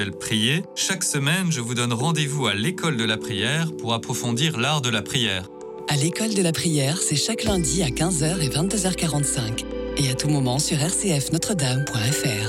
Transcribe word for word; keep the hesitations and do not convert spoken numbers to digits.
Prier. Chaque semaine, je vous donne rendez-vous à l'école de la prière pour approfondir l'art de la prière. À l'école de la prière, c'est chaque lundi à quinze heures et vingt-deux heures quarante-cinq. Et à tout moment sur r c f notre dame point f r.